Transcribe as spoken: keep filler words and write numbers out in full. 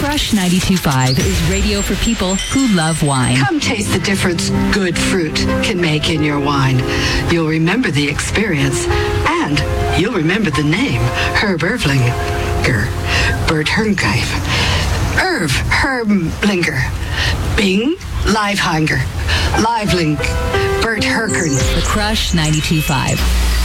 Crush ninety-two point five is radio for people who love wine. Come taste the difference good fruit can make in your wine. You'll remember the experience, and you'll remember the name, Herb Ervlinger. Bert Hermgeif. Irv Herblinger. Bing Livehanger. Livelink. Bert Herkern. The Crush ninety-two point five.